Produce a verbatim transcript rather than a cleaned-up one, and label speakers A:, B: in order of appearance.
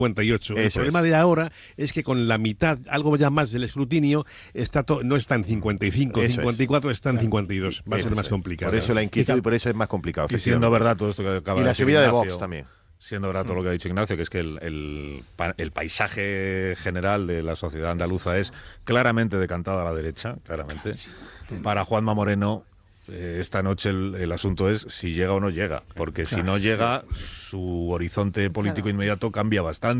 A: cincuenta y ocho. El
B: Eso
A: problema
B: es.
A: de ahora es que con la mitad, algo ya más del escrutinio, está to- no está en cincuenta y cinco,
B: Eso
A: cincuenta y cuatro,
B: es.
A: está en cincuenta y dos. Va a
B: Eso
A: ser más
B: es.
A: complicado.
B: Por eso la inquietud y por eso es más complicado.
C: Y siendo
B: efectivamente.
C: verdad todo esto que acaba
B: Y
C: de
B: la
C: decir
B: subida de
C: Ignacio,
B: Vox también.
C: Siendo verdad todo lo que ha dicho Ignacio, que es que el, el, pa- el paisaje general de la sociedad andaluza es claramente decantado a la derecha, claramente. Para Juanma Moreno, eh, esta noche el, el asunto es si llega o no llega, porque si no llega, su horizonte político inmediato cambia bastante.